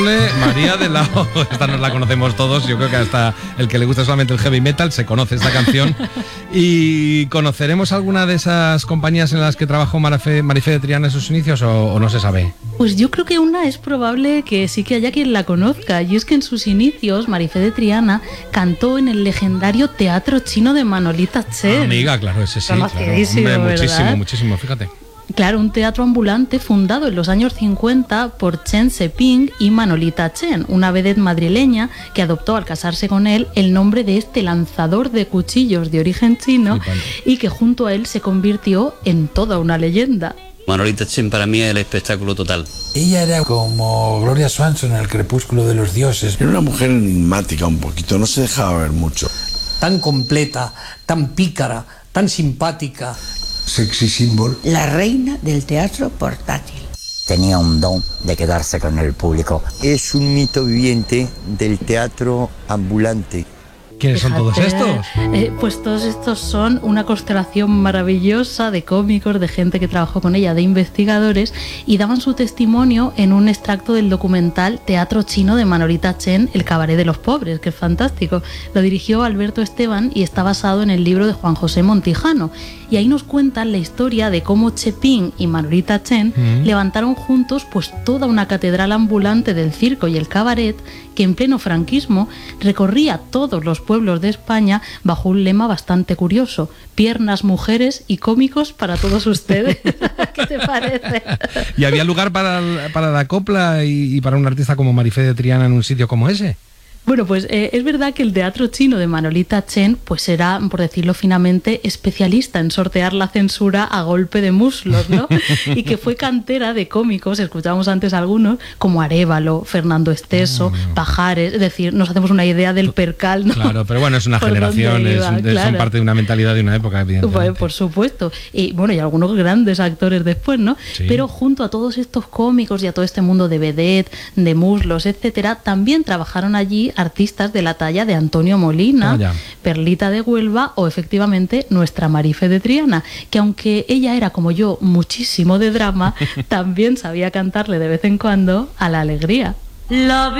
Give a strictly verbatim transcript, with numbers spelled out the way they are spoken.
Cosle, María de la O. Esta nos la conocemos todos, yo creo que hasta el que le gusta solamente el heavy metal se conoce esta canción. ¿Y conoceremos alguna de esas compañías en las que trabajó Marifé, Marifé de Triana en sus inicios o, o no se sabe? Pues yo creo que una es probable que sí que haya quien la conozca, y es que en sus inicios Marifé de Triana cantó en el legendario Teatro Chino de Manolita Chen. Ah, amiga, claro, ese sí, claro. Hombre, muchísimo, ¿verdad? muchísimo, fíjate. Claro, un teatro ambulante fundado en los años cincuenta por Chen Seping y Manolita Chen, una vedette madrileña que adoptó al casarse con él el nombre de este lanzador de cuchillos de origen chino y que junto a él se convirtió en toda una leyenda. Manolita Chen para mí es el espectáculo total. Ella era como Gloria Swanson en El crepúsculo de los dioses. Era una mujer enigmática un poquito, no se dejaba ver mucho. Tan completa, tan pícara, tan simpática. Sexy symbol. La reina del teatro portátil. Tenía un don de quedarse con el público. Es un mito viviente del teatro ambulante. ¿Quiénes son todos estos? Eh, pues todos estos son una constelación maravillosa de cómicos, de gente que trabajó con ella, de investigadores, y daban su testimonio en un extracto del documental Teatro Chino de Manolita Chen, El cabaret de los pobres, que es fantástico. Lo dirigió Alberto Esteban y está basado en el libro de Juan José Montijano. Y ahí nos cuentan la historia de cómo Chepín y Manolita Chen mm. levantaron juntos pues toda una catedral ambulante del circo y el cabaret que en pleno franquismo recorría todos los pueblos de España bajo un lema bastante curioso: piernas, mujeres y cómicos para todos ustedes. ¿Qué te parece? ¿Y había lugar para, para la copla y, y para un artista como Marifé de Triana en un sitio como ese? Bueno, pues eh, es verdad que el teatro chino de Manolita Chen pues era, por decirlo finamente, especialista en sortear la censura a golpe de muslos, ¿no? Y que fue cantera de cómicos, escuchábamos antes algunos, como Arévalo, Fernando Esteso, oh, Pajares, es decir, nos hacemos una idea del percal, ¿no? Claro, pero bueno, es una generación, es, de, claro. son parte de una mentalidad de una época, evidentemente. Pues, por supuesto. Y bueno, y algunos grandes actores después, ¿no? Sí. Pero junto a todos estos cómicos y a todo este mundo de vedette, de muslos, etcétera, también trabajaron allí artistas de la talla de Antonio Molina, oh, Perlita de Huelva o efectivamente nuestra Marifé de Triana, que aunque ella era como yo muchísimo de drama, también sabía cantarle de vez en cuando a la alegría. La